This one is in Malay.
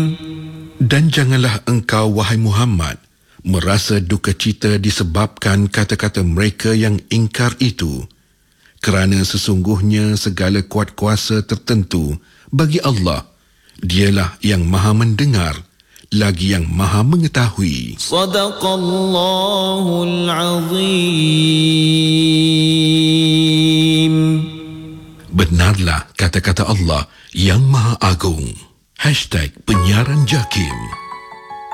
Dan janganlah engkau, wahai Muhammad, merasa duka cita disebabkan kata-kata mereka yang ingkar itu, kerana sesungguhnya segala kuat kuasa tertentu bagi Allah. Dialah yang maha mendengar lagi yang maha mengetahui. Sadaqallahul Azim. Benarlah kata-kata Allah yang maha agung. #penyiaran JAKIM.